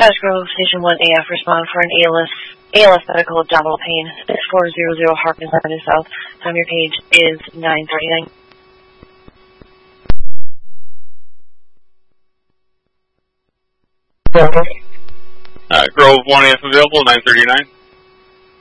Scottish Grove Station 1AF, respond for an ALS medical abdominal pain, 6400 Harkness Avenue South. Time your page is 9:39. Grove 1AF available, 9:39.